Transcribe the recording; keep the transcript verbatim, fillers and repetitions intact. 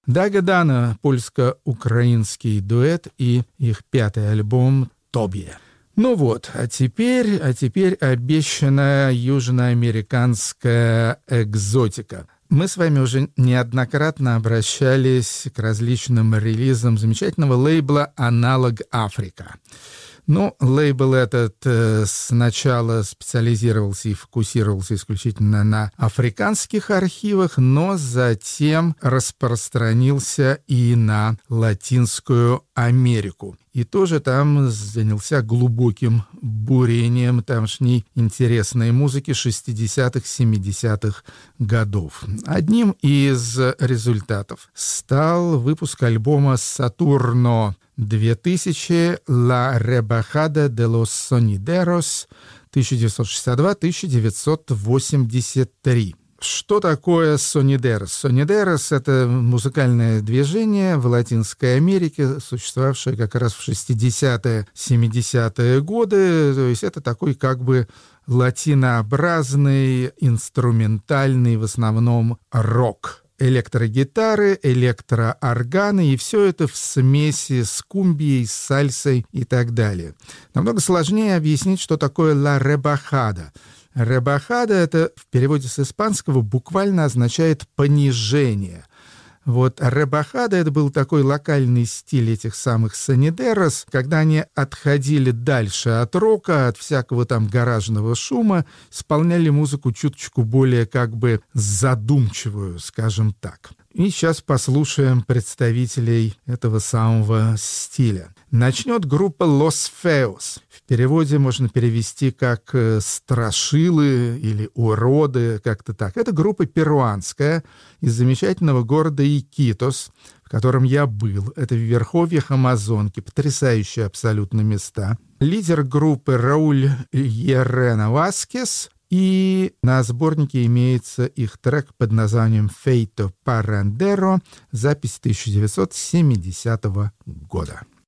Дага-Дана — польско-украинский дуэт и их пятый альбом «Тобе». Ну вот, а теперь, а теперь обещанная южноамериканская экзотика. Мы с вами уже неоднократно обращались к различным релизам замечательного лейбла «Аналог Африка». Ну, лейбл этот э, сначала специализировался и фокусировался исключительно на африканских архивах, но затем распространился и на Латинскую Америку. И тоже там занялся глубоким бурением тамошней интересной музыки шестидесятых, семидесятых годов. Одним из результатов стал выпуск альбома «Сатурно две тысячи. La Rebajada de los Sonideros» тысяча девятьсот шестьдесят два — тысяча девятьсот восемьдесят три. Что такое сонидерос? Сонидерос — это музыкальное движение в Латинской Америке, существовавшее как раз в шестидесятые, семидесятые годы. То есть это такой как бы латинообразный, инструментальный, в основном, рок. Электрогитары, электроорганы, и все это в смеси с кумбией, с сальсой и так далее. Намного сложнее объяснить, что такое «ла ребахада». Ребахада — это в переводе с испанского буквально означает «понижение». Вот ребахада — это был такой локальный стиль этих самых сонидерос, когда они отходили дальше от рока, от всякого там гаражного шума, исполняли музыку чуточку более как бы задумчивую, скажем так. И сейчас послушаем представителей этого самого стиля. Начнет группа «Los Feos». В переводе можно перевести как «страшилы» или «уроды», как-то так. Это группа перуанская из замечательного города Икитос, в котором я был. Это в верховьях Амазонки, потрясающие абсолютно места. Лидер группы Рауль Ерена Васкес. И на сборнике имеется их трек под названием «Feito Parrandero», запись тысяча девятьсот семидесятого года.